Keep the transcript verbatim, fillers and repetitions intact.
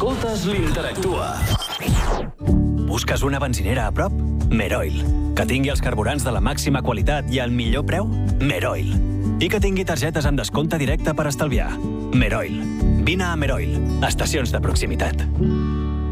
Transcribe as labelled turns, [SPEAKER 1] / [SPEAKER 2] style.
[SPEAKER 1] escoltes l'Interactua.
[SPEAKER 2] Busques una benzinera a prop? Meroil. Que tingui els carburants de la màxima qualitat i al millor preu? Meroil. I que tingui targetes amb descompte directe per estalviar? Meroil. Vine a Meroil. Estacions de proximitat.